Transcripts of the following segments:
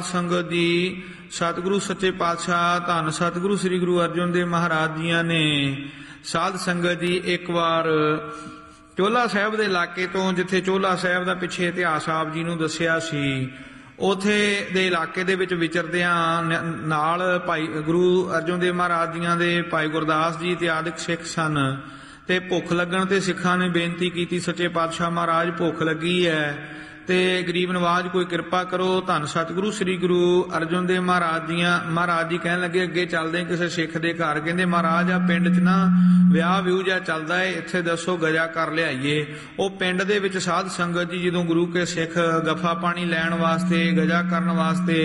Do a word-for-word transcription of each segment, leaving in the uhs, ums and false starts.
ਸੰਗਤ ਜੀ, ਸਤਿਗੁਰੂ ਸੱਚੇ ਪਾਤਸ਼ਾਹ ਧੰਨ ਸਤਿਗੁਰੂ ਸ੍ਰੀ ਗੁਰੂ ਅਰਜਨ ਦੇਵ ਮਹਾਰਾਜ ਜੀਆਂ ਨੇ ਸਾਧ ਸੰਗਤ ਜੀ ਇੱਕ ਵਾਰ ਚੋਹਲਾ ਸਾਹਿਬ ਦੇ ਇਲਾਕੇ ਤੋਂ, ਜਿੱਥੇ ਚੋਹਲਾ ਸਾਹਿਬ ਦਾ ਪਿੱਛੇ ਇਤਿਹਾਸ ਆਪ ਜੀ ਨੂੰ ਦੱਸਿਆ ਸੀ, ਉਥੇ ਦੇ ਇਲਾਕੇ ਦੇ ਵਿੱਚ ਵਿਚਰਦਿਆਂ ਨਾਲ ਭਾਈ ਗੁਰੂ ਅਰਜਨ ਦੇਵ ਮਹਾਰਾਜ ਜੀਆਂ ਦੇ ਭਾਈ ਗੁਰਦਾਸ ਜੀ ਤੇ ਆਦਿਕ ਸਿੱਖ ਸਨ। ਤੇ ਭੁੱਖ ਲੱਗਣ ਤੇ ਸਿੱਖਾਂ ਨੇ ਬੇਨਤੀ ਕੀਤੀ, ਸੱਚੇ ਪਾਤਸ਼ਾਹ ਮਹਾਰਾਜ ਭੁੱਖ ਲੱਗੀ ਹੈ ਤੇ ਗਰੀਬ ਨਵਾਜ ਕੋਈ ਕਿਰਪਾ ਕਰੋ। ਧੰਨ ਸਤਿਗੁਰੂ ਸ੍ਰੀ ਗੁਰੂ ਅਰਜਨ ਦੇਵ ਮਹਾਰਾਜ ਜੀਆਂ ਮਹਾਰਾਜ ਜੀ ਕਹਿਣ ਲੱਗੇ ਅੱਗੇ ਚੱਲਦੇ ਕਿਸੇ ਸਿੱਖ ਦੇ ਘਰ। ਕਹਿੰਦੇ ਮਹਾਰਾਜ ਆ ਪਿੰਡ 'ਚ ਨਾ ਵਿਆਹ ਵਿਊ ਜਿਹਾ ਚੱਲਦਾ ਹੈ, ਇੱਥੇ ਦੱਸੋ ਗਜਾ ਕਰ ਲਿਆਈਏ। ਉਹ ਪਿੰਡ ਦੇ ਵਿੱਚ ਸਾਧ ਸੰਗਤ ਜੀ ਜਦੋਂ ਗੁਰੂ ਕੇ ਸਿੱਖ ਗਫਾ ਪਾਣੀ ਲੈਣ ਵਾਸਤੇ ਗਜਾ ਕਰਨ ਵਾਸਤੇ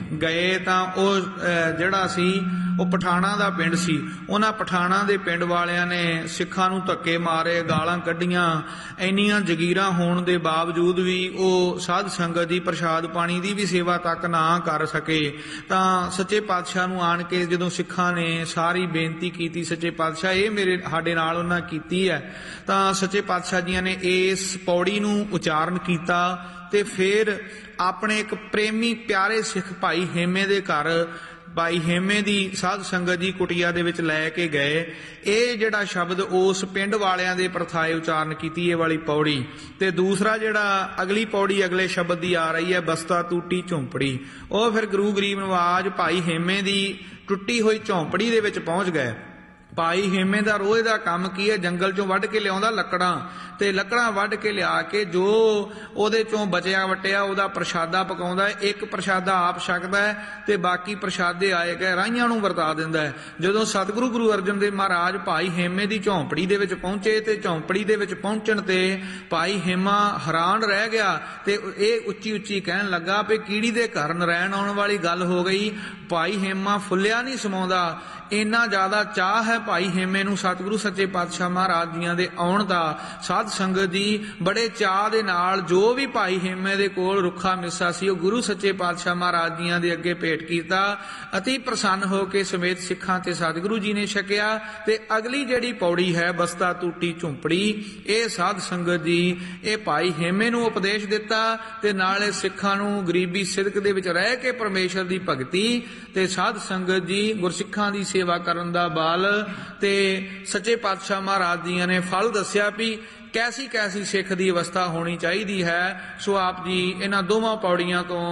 ਗਏ ਤਾਂ ਉਹ ਜਿਹੜਾ ਸੀ ਉਹ ਪਠਾਣਾ ਦਾ ਪਿੰਡ ਸੀ। ਉਹਨਾਂ ਪਠਾਣਾ ਦੇ ਪਿੰਡ ਵਾਲਿਆਂ ਨੇ ਸਿੱਖਾਂ ਨੂੰ ਧੱਕੇ ਮਾਰੇ, ਗਾਲਾਂ ਕੱਢੀਆਂ। ਇੰਨੀਆਂ ਜਗੀਰਾਂ ਹੋਣ ਦੇ ਬਾਵਜੂਦ ਵੀ ਉਹ ਸਾਧ ਸੰਗਤ ਦੀ ਪ੍ਰਸ਼ਾਦ ਪਾਣੀ ਦੀ ਵੀ ਸੇਵਾ ਤੱਕ ਨਾ ਕਰ ਸਕੇ। ਤਾਂ ਸੱਚੇ ਪਾਤਸ਼ਾਹ ਨੂੰ ਆਣ ਕੇ ਜਦੋਂ ਸਿੱਖਾਂ ਨੇ ਸਾਰੀ ਬੇਨਤੀ ਕੀਤੀ, ਸੱਚੇ ਪਾਤਸ਼ਾਹ ਇਹ ਮੇਰੇ ਸਾਡੇ ਨਾਲ ਉਹਨਾਂ ਕੀਤੀ ਹੈ, ਤਾਂ ਸੱਚੇ ਪਾਤਸ਼ਾਹ ਜੀਆਂ ਨੇ ਇਸ ਪੌੜੀ ਨੂੰ ਉਚਾਰਨ ਕੀਤਾ ਤੇ ਫਿਰ ਆਪਣੇ ਇੱਕ ਪ੍ਰੇਮੀ ਪਿਆਰੇ ਸਿੱਖ ਭਾਈ ਹੇਮੇ ਦੇ ਘਰ ਭਾਈ ਹੇਮੇ ਦੀ ਸਾਧ ਸੰਗਤ ਜੀ ਕੁਟੀਆ ਦੇ ਵਿੱਚ ਲੈ ਕੇ ਗਏ। ਇਹ ਜਿਹੜਾ ਸ਼ਬਦ ਉਸ ਪਿੰਡ ਵਾਲਿਆਂ ਦੇ ਪ੍ਰਥਾਏ ਉਚਾਰਨ ਕੀਤੀ ਇਹ ਵਾਲੀ ਪੌੜੀ। ਤੇ ਦੂਸਰਾ ਜਿਹੜਾ ਅਗਲੀ ਪੌੜੀ ਅਗਲੇ ਸ਼ਬਦ ਦੀ ਆ ਰਹੀ ਹੈ, ਬਸਤਾ ਟੂਟੀ ਝੌਂਪੜੀ। ਉਹ ਫਿਰ ਗੁਰੂ ਗਰੀਬ ਨਵਾਜ ਭਾਈ ਹੇਮੇ ਦੀ ਟੁੱਟੀ ਹੋਈ ਝੌਂਪੜੀ ਦੇ ਵਿੱਚ ਪਹੁੰਚ ਗਏ। ਭਾਈ ਹੇਮੇ ਦਾ ਰੋਜ਼ ਦਾ ਕੰਮ ਕੀ ਹੈ, ਜੰਗਲ ਚੋਂ ਵੱਢ ਕੇ ਲਿਆਉਂਦਾ ਲੱਕੜਾਂ, ਤੇ ਲੱਕੜਾਂ ਵੱਢ ਕੇ ਲਿਆ ਕੇ ਜੋ ਉਹਦੇ ਚੋਂ ਬਚਿਆ ਵਟਿਆ ਉਹਦਾ ਪ੍ਰਸ਼ਾਦਾ ਪਕਾਉਂਦਾ ਹੈ। ਇੱਕ ਪ੍ਰਸ਼ਾਦਾ ਆਪ ਛਕਦਾ ਹੈ ਤੇ ਬਾਕੀ ਪ੍ਰਸ਼ਾਦੇ ਆਏ ਗਏ ਰਾਹੀਆਂ ਨੂੰ ਵਰਤਾ ਦਿੰਦਾ ਹੈ। ਜਦੋਂ ਸਤਿਗੁਰੂ ਗੁਰੂ ਅਰਜਨ ਦੇਵ ਮਹਾਰਾਜ ਭਾਈ ਹੇਮੇ ਦੀ ਝੌਂਪੜੀ ਦੇ ਵਿੱਚ ਪਹੁੰਚੇ ਤੇ ਝੌਂਪੜੀ ਦੇ ਵਿੱਚ ਪਹੁੰਚਣ ਤੇ ਭਾਈ ਹੇਮਾ ਹੈਰਾਨ ਰਹਿ ਗਿਆ ਤੇ ਇਹ ਉੱਚੀ ਉੱਚੀ ਕਹਿਣ ਲੱਗਾ ਵੀ ਕੀੜੀ ਦੇ ਘਰ ਨਰੈਣ ਆਉਣ ਵਾਲੀ ਗੱਲ ਹੋ ਗਈ। ਭਾਈ ਹੇਮਾ ਫੁੱਲਿਆ ਨਹੀਂ ਸਮਾਉਂਦਾ, ਇੰਨਾ ਜ਼ਿਆਦਾ ਚਾਹ ਹੈ ਭਾਈ ਹੇਮੇ ਨੂੰ ਸਤਿਗੁਰੂ ਸੱਚੇ ਪਾਤਸ਼ਾਹ ਮਹਾਰਾਜ ਜੀਆਂ ਦੇ ਆਉਣ ਦਾ। ਸਾਧ ਸੰਗਤ ਜੀ ਬੜੇ ਚਾਹ ਦੇ ਨਾਲ ਜੋ ਵੀ ਭਾਈ ਹੇਮੇ ਦੇ ਕੋਲ ਰੁੱਖਾ ਮਿੱਸਾ ਸੀ ਉਹ ਗੁਰੂ ਸੱਚੇ ਪਾਤਸ਼ਾਹ ਮਹਾਰਾਜ ਜੀਆਂ ਦੇ ਅੱਗੇ ਭੇਟ ਕੀਤਾ। ਅਤੀ ਪ੍ਰਸੰਨ ਹੋ ਕੇ ਸਮੇਤ ਸਿੱਖਾਂ ਤੇ ਸਤਿਗੁਰੂ ਜੀ ਨੇ ਛਕਿਆ। ਤੇ ਅਗਲੀ ਜਿਹੜੀ ਪੌੜੀ ਹੈ ਬਸਤਾ ਟੂਟੀ ਝੁੰਪੜੀ, ਇਹ ਸਾਧ ਸੰਗਤ ਜੀ ਇਹ ਭਾਈ ਹੇਮੇ ਨੂੰ ਉਪਦੇਸ਼ ਦਿੱਤਾ ਤੇ ਨਾਲੇ ਸਿੱਖਾਂ ਨੂੰ ਗਰੀਬੀ ਸਿਦਕ ਦੇ ਵਿੱਚ ਰਹਿ ਕੇ ਪਰਮੇਸ਼ਰ ਦੀ ਭਗਤੀ ਤੇ ਸਾਧ ਸੰਗਤ ਜੀ ਗੁਰਸਿੱਖਾਂ ਦੀ ਸੇਵਾ ਕਰਨ ਦਾ ਬਲ ਤੇ ਸੱਚੇ ਪਾਤਸ਼ਾਹ ਮਹਾਰਾਜ ਜੀਆਂ ਨੇ ਫਲ ਦੱਸਿਆ ਵੀ ਕੈਸੀ ਕੈਸੀ ਸਿੱਖ ਦੀ ਅਵਸਥਾ ਹੋਣੀ ਚਾਹੀਦੀ ਹੈ। ਸੋ ਆਪ ਜੀ ਇਹਨਾਂ ਦੋਵਾਂ ਪੌੜੀਆਂ ਤੋਂ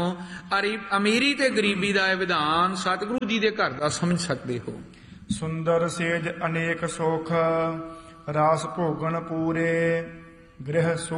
ਅਮੀਰੀ ਤੇ ਗਰੀਬੀ ਦਾ ਇਹ ਵਿਧਾਨ ਸਤਿਗੁਰੂ ਜੀ ਦੇ ਘਰ ਦਾ ਸਮਝ ਸਕਦੇ ਹੋ। ਸੁੰਦਰ ਸੇਜ ਅਨੇਕ ਸੁਖ ਰਾਸ ਭੋਗਣ ਪੂਰੇ ਗ੍ਰਹਿ